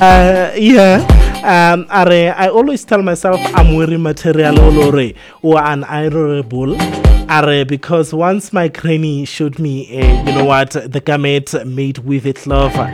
Yeah. I always tell myself I'm wearing material olore or an honorable. Are because once my granny showed me, you know what, the garment made with it love.